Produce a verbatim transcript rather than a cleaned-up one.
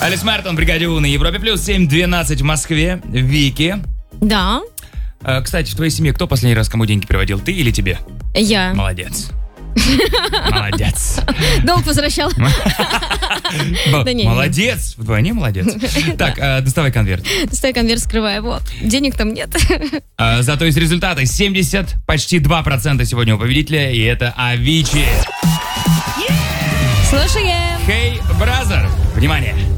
Алис Мартон, бригаде У на Европе плюс, семь двенадцать в Москве. Вики. Да. А, кстати, в твоей семье кто последний раз кому деньги переводил, ты или тебе? Я. Молодец. Молодец. Долг возвращал. Да не, Молодец. Вдвойне молодец. Так, а, доставай конверт. Доставай конверт, скрывай его. Денег там нет. А, зато есть результаты. семьдесят, почти два процента сегодня у победителя. И это Avicii. Слушаем. Hey, brother. Внимание.